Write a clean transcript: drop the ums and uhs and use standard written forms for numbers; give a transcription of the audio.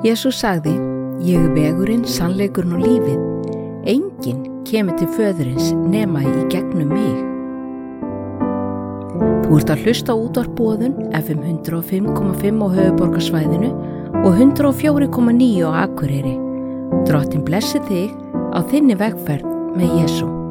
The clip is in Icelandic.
Jesús sagði: Ég vegurinn, sannleikurinn og lífið. Enginn kemur til föðurins nema í gegnum mig. Þú ert að hlusta á útvarpboðun FM 105,5 á höfuðborgarsvæðinu og 104,9 á Akureyri. Drottinn blessi þig á þinni vegferð með Jesú.